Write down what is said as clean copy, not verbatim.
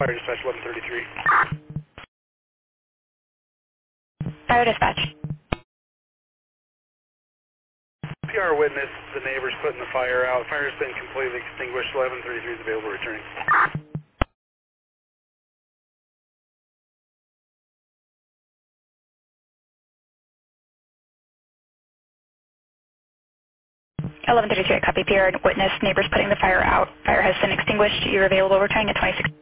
Fire dispatch 1133. Fire dispatch. PR witness, the neighbors putting the fire out. Fire's been completely extinguished. 1133 is available returning. 1133, copy. PR witness, neighbors putting the fire out. Fire has been extinguished. You're available returning at 26.